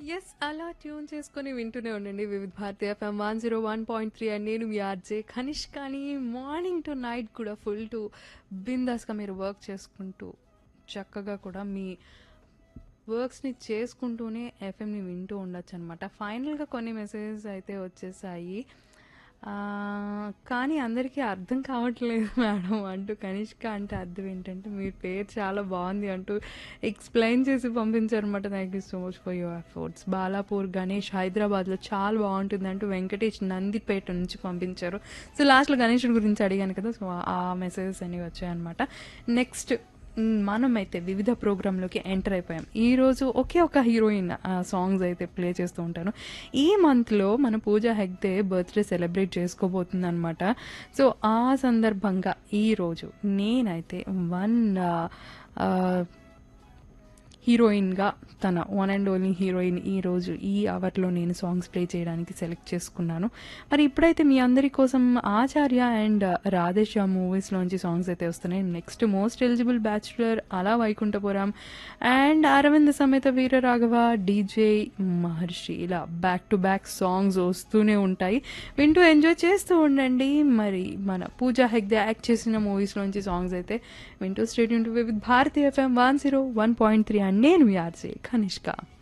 Yes. అలా tune చేసుకొని వింటూనే ఉండండి. వివిధ భారతి ఎఫ్ఎం 101.3 అండ్ నేను మీ ఆర్‌జే కనిష్కని. మార్నింగ్ టు నైట్ కూడా ఫుల్ టు బిందాస్‌గా మీరు వర్క్ చేసుకుంటూ, చక్కగా కూడా మీ వర్క్స్‌ని చేసుకుంటూనే ఎఫ్ఎంని వింటూ ఉండొచ్చనమాట. ఫైనల్‌గా కొన్ని మెసేజెస్ అయితే వచ్చేసాయి. కానీ అందరికీ అర్థం కావట్లేదు మేడం అంటూ కనిష్క అంటే అర్థం ఏంటంటే మీ పేరు చాలా బాగుంది అంటూ ఎక్స్‌ప్లెయిన్ చేసి పంపించారనమాట. Thank you so much for your efforts. Balapur Ganesh హైదరాబాద్‌లో చాలా బాగుంటుంది అంటూ వెంకటేష్ నందిపేట నుంచి పంపించారు. సో లాస్ట్‌లో గణేషుడి గురించి అడిగాను కదా! సో ఆ మెసేజెస్ అనేవి వచ్చాయన్నమాట. నెక్స్ట్ మనమైతే వివిధ ప్రోగ్రాంలోకి ఎంటర్ అయిపోయాం. ఈరోజు ఒకే ఒక హీరోయిన్ సాంగ్స్ అయితే ప్లే చేస్తూ ఉంటాను. ఈ మంత్లో మన పూజా హెగ్డే బర్త్డే సెలబ్రేట్ చేసుకోబోతుంది అనమాట. సో ఆ సందర్భంగా ఈరోజు నేనైతే హీరోయిన్గా తన వన్ అండ్ ఓన్లీ హీరోయిన్ ఈరోజు ఈ అవర్లో నేను సాంగ్స్ ప్లే చేయడానికి సెలెక్ట్ చేసుకున్నాను. మరి ఇప్పుడైతే మీ అందరి కోసం ఆచార్య అండ్ రాధేశ్యామ్ మూవీస్లోంచి సాంగ్స్ అయితే వస్తున్నాయి. నెక్స్ట్ మోస్ట్ ఎలిజిబుల్ బ్యాచులర్, అలా Vaikunthapuram and Arvind Sametha Veera Raghava, DJ మహర్షి, ఇలా బ్యాక్ టు బ్యాక్ సాంగ్స్ వస్తూనే ఉంటాయి. వింటూ ఎంజాయ్ చేస్తూ ఉండండి. మరి మన పూజా హెగ్డే యాక్ట్ చేసిన మూవీస్లోంచి సాంగ్స్ అయితే వింటూ state Yoon to with Bharati FM 101.3 and నేను మీ ఆర్‌జే కనిష్క.